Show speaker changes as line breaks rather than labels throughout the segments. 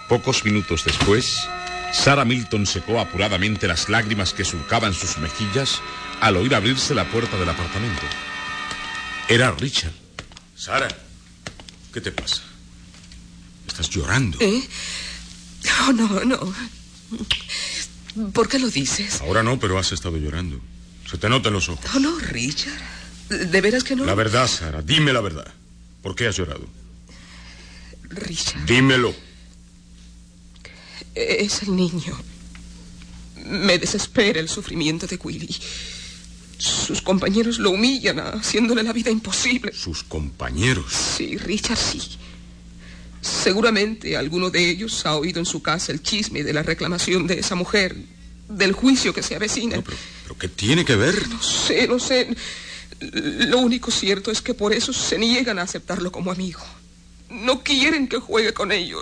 Pocos minutos después, Sarah Milton secó apuradamente las lágrimas que surcaban sus mejillas al oír abrirse la puerta del apartamento. Era Richard.
Sarah, ¿qué te pasa? Estás llorando.
Oh, no. ¿Por qué lo dices?
Ahora no, pero has estado llorando. Se te nota en los ojos.
Oh, no, Richard. ¿De veras que no?
La verdad, Sarah, dime la verdad. ¿Por qué has llorado?
Richard.
Dímelo.
Es el niño. Me desespera el sufrimiento de Willy. Sus compañeros lo humillan, haciéndole la vida imposible.
¿Sus compañeros?
Sí, Richard, sí. Seguramente alguno de ellos ha oído en su casa el chisme de la reclamación de esa mujer, del juicio que se avecina.
No, pero ¿qué tiene que ver?
No sé. Lo único cierto es que por eso se niegan a aceptarlo como amigo. No quieren que juegue con ellos.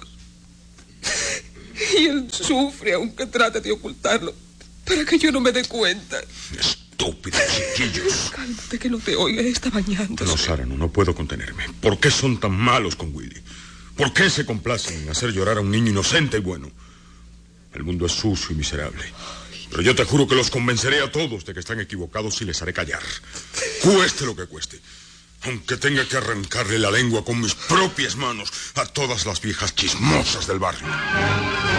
Y él sufre aunque trate de ocultarlo para que yo no me dé cuenta.
Estúpidos chiquillos.
Cálmate, que no te oiga, está bañando.
No, Sarah, no puedo contenerme. ¿Por qué son tan malos con Willy? ¿Por qué se complacen en hacer llorar a un niño inocente y bueno? El mundo es sucio y miserable. Pero yo te juro que los convenceré a todos de que están equivocados y les haré callar. Cueste lo que cueste. Aunque tenga que arrancarle la lengua con mis propias manos a todas las viejas chismosas del barrio.